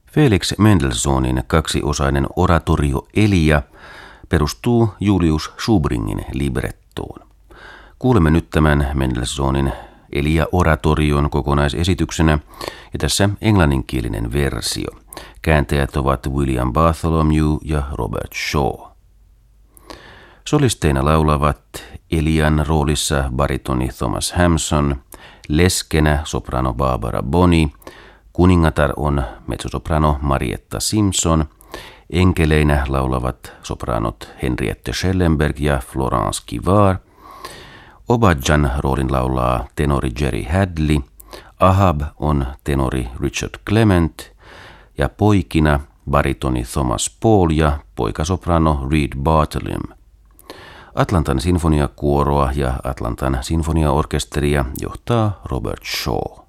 Felix Mendelssohnin kaksiosainen oratorio Elia perustuu Julius Schubringin librettoon. Kuulemme nyt tämän Mendelssohnin Elia-oratorion kokonaisesityksenä ja tässä englanninkielinen versio. Kääntäjät ovat William Bartholomew ja Robert Shaw. Solisteina laulavat Elian roolissa baritoni Thomas Hampson, leskenä soprano Barbara Bonney, kuningatar on mezzosoprano Marietta Simpson, enkeleinä laulavat sopranot Henriette Schellenberg ja Florence Kivar, Obadjan roolin laulaa tenori Jerry Hadley, Ahab on tenori Richard Clement ja poikina baritoni Thomas Paul ja poikasoprano Reed Bartlem. Atlantan sinfoniakuoroa ja Atlantan sinfoniaorkesteria johtaa Robert Shaw.